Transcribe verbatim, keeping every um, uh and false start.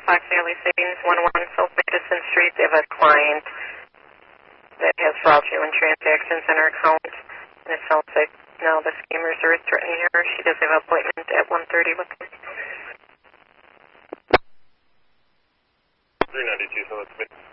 Fox Valley Savings, one oh one South Madison Street. They have a client that has fraudulent transactions in her account, and it sounds like now the scammers are threatening her. She does have an appointment at one thirty with them. three ninety-two, so let's